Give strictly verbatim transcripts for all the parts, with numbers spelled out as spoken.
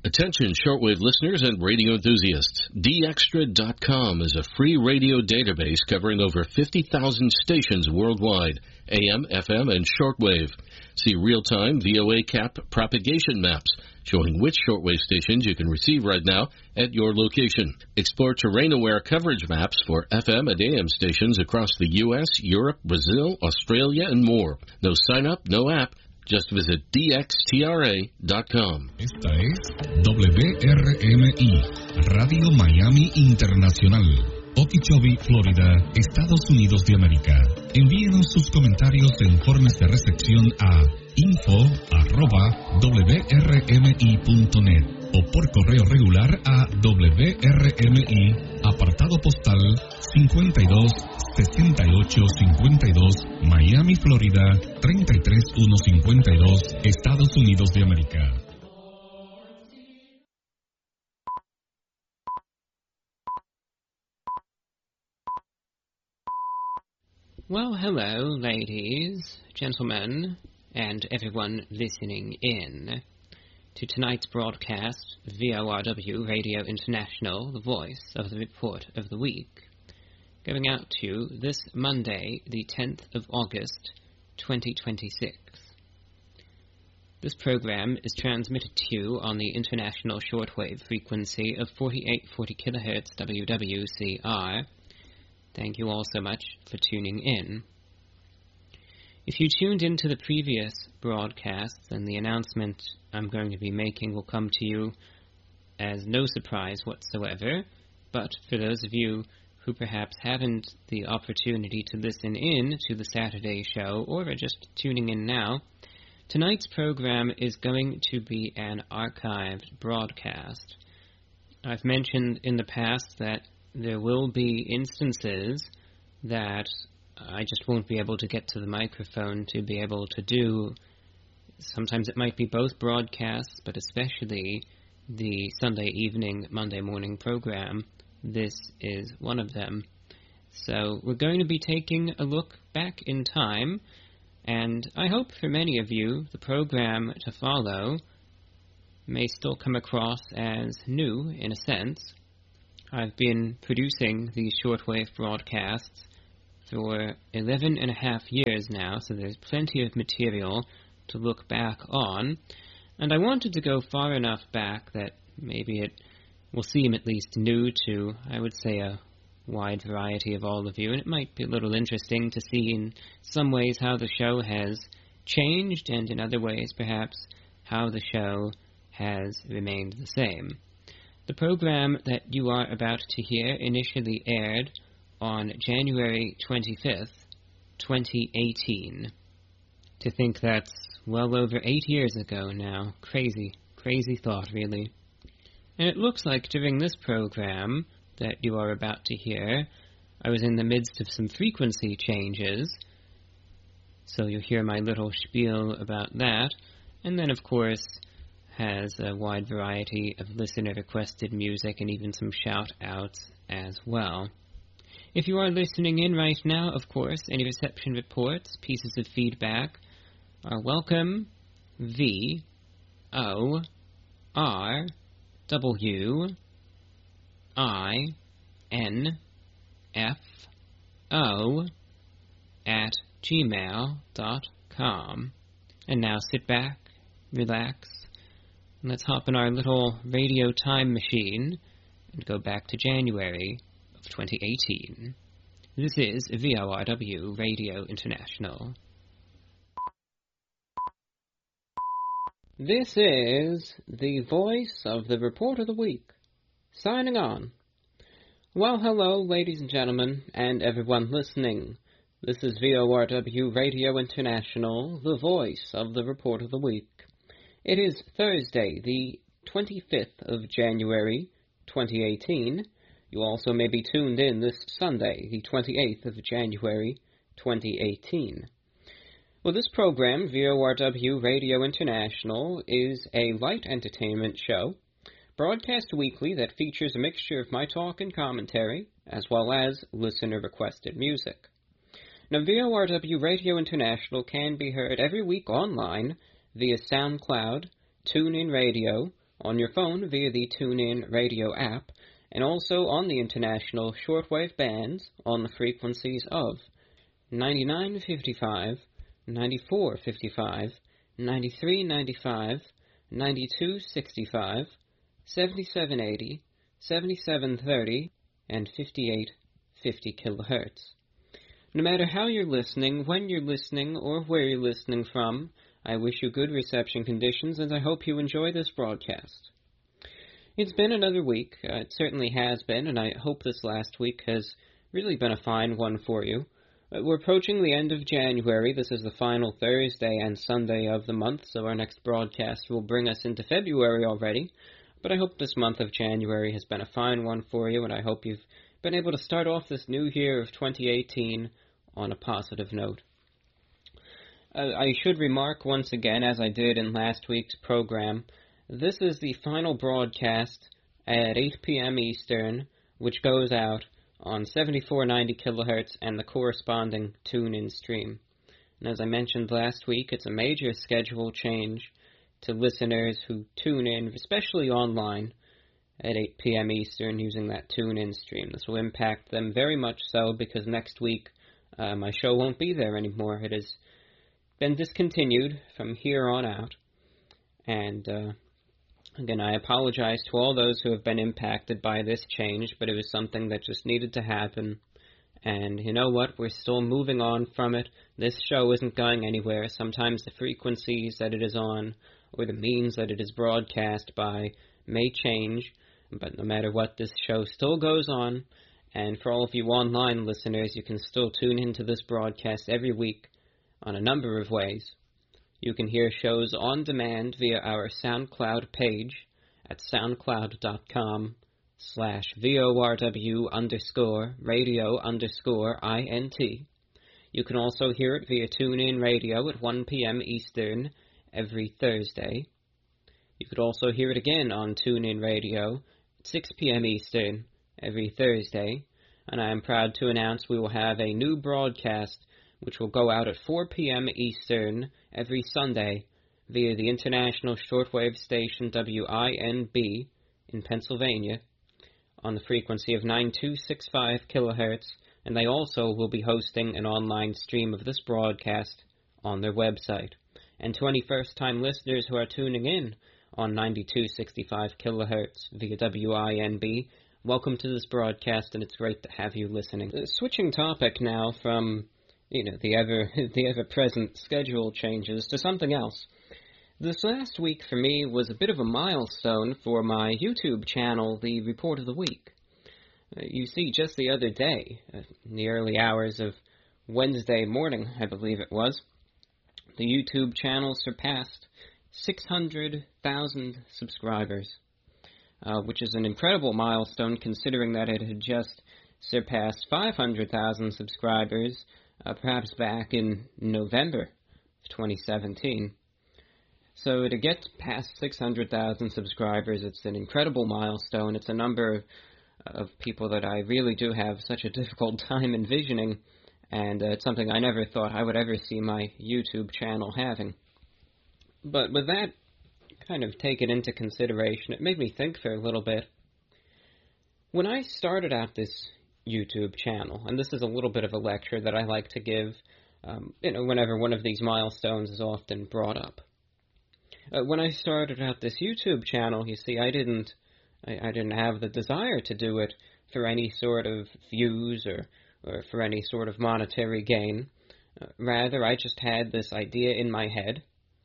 Attention shortwave listeners and radio enthusiasts. D Extra dot com is a free radio database covering over fifty thousand stations worldwide, A M, F M, and shortwave. See real-time V O A cap propagation maps showing which shortwave stations you can receive right now at your location. Explore terrain-aware coverage maps for F M and A M stations across the U S, Europe, Brazil, Australia, and more. No sign-up, no app. Just visit D X T R A dot com. Esta es W R M I, Radio Miami Internacional, Okeechobee, Florida, Estados Unidos de América. Envíenos sus comentarios e informes de recepción a info arroba w r m i punto net o por correo regular a W R M I, apartado postal cincuenta y dos sesenta y ocho cincuenta y dos, Miami, Florida, treinta y tres mil ciento cincuenta y dos, Estados Unidos de América. Well, hello, ladies, gentlemen, and everyone listening in to tonight's broadcast, V O R W Radio International, the voice of the report of the week, going out to you this Monday, the tenth of August, twenty twenty-six. This program is transmitted to you on the international shortwave frequency of forty-eight forty kilohertz W W C R. Thank you all so much for tuning in. If you tuned into the previous broadcasts, then the announcement I'm going to be making will come to you as no surprise whatsoever, but for those of you who perhaps haven't the opportunity to listen in to the Saturday show or are just tuning in now, tonight's program is going to be an archived broadcast. I've mentioned in the past that there will be instances that I just won't be able to get to the microphone to be able to do. Sometimes it might be both broadcasts, but especially the Sunday evening, Monday morning program. This is one of them. So we're going to be taking a look back in time, and I hope for many of you the program to follow may still come across as new in a sense. I've been producing these shortwave broadcasts for eleven and a half years now, so there's plenty of material to look back on, and I wanted to go far enough back that maybe it will seem at least new to, I would say, a wide variety of all of you, and it might be a little interesting to see in some ways how the show has changed, and in other ways perhaps how the show has remained the same. The program that you are about to hear initially aired on January twenty-fifth, twenty eighteen. To think that's well over eight years ago now. Crazy, crazy thought, really. And it looks like during this program that you are about to hear, I was in the midst of some frequency changes, so you'll hear my little spiel about that, and then, of course, has a wide variety of listener-requested music and even some shout-outs as well. If you are listening in right now, of course, any reception reports, pieces of feedback are welcome. V O R W I N F O at gmail dot com. And now sit back, relax, and let's hop in our little radio time machine and go back to January of twenty eighteen. This is V O R W Radio International. This is the voice of the report of the week, signing on. Well, hello, ladies and gentlemen, and everyone listening. This is V O R W Radio International, the voice of the report of the week. It is Thursday, the twenty-fifth of January, twenty eighteen. You also may be tuned in this Sunday, the twenty-eighth of January, twenty eighteen. Well, this program, V O R W Radio International, is a light entertainment show, broadcast weekly that features a mixture of my talk and commentary, as well as listener-requested music. Now, V O R W Radio International can be heard every week online via SoundCloud, TuneIn Radio, on your phone via the TuneIn Radio app, and also on the international shortwave bands on the frequencies of ninety-nine fifty-five, ninety-four fifty-five, ninety-three ninety-five, ninety-two sixty-five, seventy-seven eighty, seventy-seven thirty, and fifty-eight fifty kilohertz. No matter how you're listening, when you're listening, or where you're listening from, I wish you good reception conditions, and I hope you enjoy this broadcast. It's been another week. Uh, it certainly has been, and I hope this last week has really been a fine one for you. Uh, we're approaching the end of January. This is the final Thursday and Sunday of the month, so our next broadcast will bring us into February already. But I hope this month of January has been a fine one for you, and I hope you've been able to start off this new year of twenty eighteen on a positive note. Uh, I should remark once again, as I did in last week's program, this is the final broadcast at eight p.m. Eastern, which goes out on seventy-four ninety kilohertz and the corresponding tune-in stream. And as I mentioned last week, it's a major schedule change to listeners who tune in, especially online, at eight p.m. Eastern using that tune-in stream. This will impact them very much so because next week uh, my show won't be there anymore. It has been discontinued from here on out. And uh, again, I apologize to all those who have been impacted by this change, but it was something that just needed to happen. And you know what? We're still moving on from it. This show isn't going anywhere. Sometimes the frequencies that it is on or the means that it is broadcast by may change, but no matter what, this show still goes on. And for all of you online listeners, you can still tune into this broadcast every week on a number of ways. You can hear shows on demand via our SoundCloud page at soundcloud.com slash VORW underscore radio underscore INT. You can also hear it via TuneIn Radio at one p.m. Eastern every Thursday. You could also hear it again on TuneIn Radio at six p.m. Eastern every Thursday. And I am proud to announce we will have a new broadcast which will go out at four p.m. Eastern every Sunday via the international shortwave station W I N B in Pennsylvania on the frequency of nine two six five kilohertz, and they also will be hosting an online stream of this broadcast on their website. And to any first-time listeners who are tuning in on ninety-two sixty-five kilohertz via W I N B, welcome to this broadcast, and it's great to have you listening. Uh, switching topic now from you know, the ever the ever-present schedule changes to something else. This last week for me was a bit of a milestone for my YouTube channel, The Report of the Week. Uh, you see, just the other day, uh, in the early hours of Wednesday morning, I believe it was, the YouTube channel surpassed six hundred thousand subscribers, uh, which is an incredible milestone considering that it had just surpassed five hundred thousand subscribers Uh, perhaps back in November of twenty seventeen. So to get past six hundred thousand subscribers, it's an incredible milestone. It's a number of, of people that I really do have such a difficult time envisioning, and uh, it's something I never thought I would ever see my YouTube channel having. But with that kind of taken into consideration, it made me think for a little bit. When I started out this YouTube channel, and this is a little bit of a lecture that I like to give, um, you know, whenever one of these milestones is often brought up. Uh, when I started out this YouTube channel, you see, I didn't, I, I didn't have the desire to do it for any sort of views or, or for any sort of monetary gain. Uh, rather, I just had this idea in my head,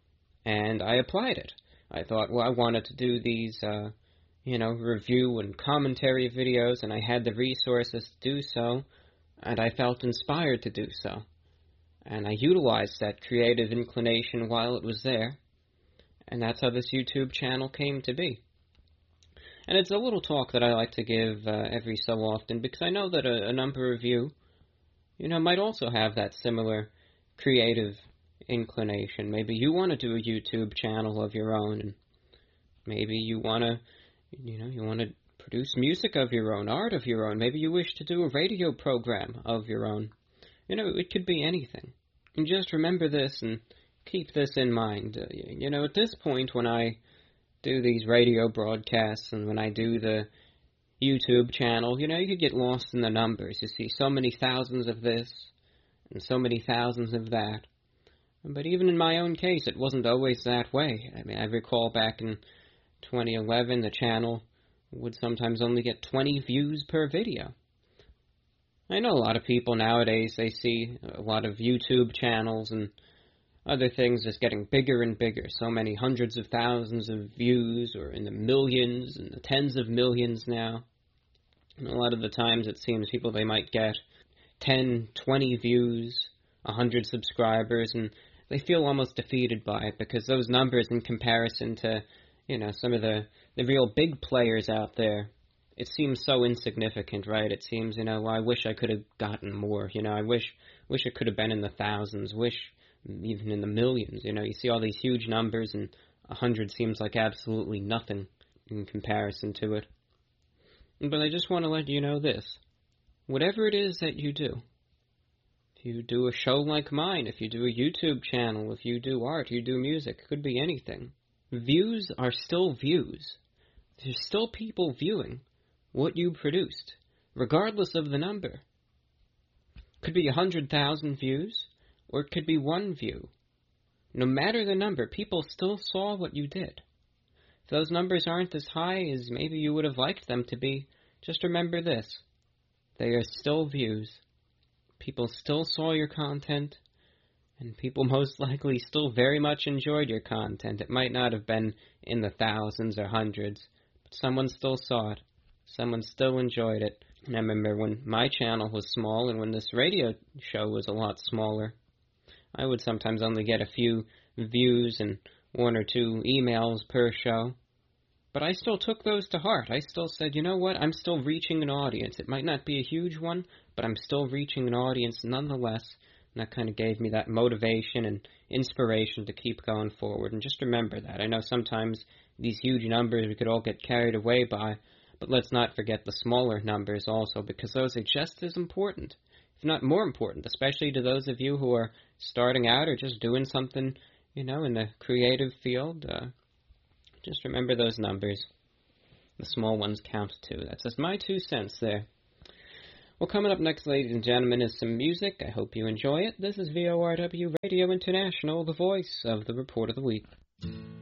and I applied it. I thought, well, I wanted to do these, uh, you know, review and commentary videos, and I had the resources to do so, and I felt inspired to do so. And I utilized that creative inclination while it was there, and that's how this YouTube channel came to be. And it's a little talk that I like to give uh, every so often, because I know that a, a number of you, you know, might also have that similar creative inclination. Maybe you want to do a YouTube channel of your own, and maybe you want to You know, you want to produce music of your own, art of your own. Maybe you wish to do a radio program of your own. You know, it could be anything. And just remember this and keep this in mind. Uh, you know, at this point, when I do these radio broadcasts and when I do the YouTube channel, you know, you could get lost in the numbers. You see so many thousands of this and so many thousands of that. But even in my own case, it wasn't always that way. I mean, I recall back in twenty eleven, the channel would sometimes only get twenty views per video. I know a lot of people nowadays, they see a lot of YouTube channels and other things just getting bigger and bigger. So many hundreds of thousands of views, or in the millions and the tens of millions now. And a lot of the times it seems people, they might get ten, twenty views, one hundred subscribers, and they feel almost defeated by it because those numbers in comparison to, you know, some of the, the real big players out there, it seems so insignificant, right? It seems, you know, well, I wish I could have gotten more, you know, I wish wish it could have been in the thousands, wish even in the millions, you know, you see all these huge numbers and a hundred seems like absolutely nothing in comparison to it. But I just want to let you know this, whatever it is that you do, if you do a show like mine, if you do a YouTube channel, if you do art, you do music, it could be anything, views are still views. There's still people viewing what you produced, regardless of the number. Could be a hundred thousand views, or it could be one view. No matter the number, people still saw what you did. If those numbers aren't as high as maybe you would have liked them to be, just remember this. They are still views. People still saw your content, and people most likely still very much enjoyed your content. It might not have been in the thousands or hundreds, but someone still saw it. Someone still enjoyed it. And I remember when my channel was small and when this radio show was a lot smaller, I would sometimes only get a few views and one or two emails per show. But I still took those to heart. I still said, you know what, I'm still reaching an audience. It might not be a huge one, but I'm still reaching an audience nonetheless. And that kind of gave me that motivation and inspiration to keep going forward. And just remember that. I know sometimes these huge numbers we could all get carried away by, but let's not forget the smaller numbers also, because those are just as important, if not more important, especially to those of you who are starting out or just doing something, you know, in the creative field. Uh, just remember those numbers. The small ones count too. That's just my two cents there. Well, coming up next, ladies and gentlemen, is some music. I hope you enjoy it. This is V O R W Radio International, the voice of the Report of the Week.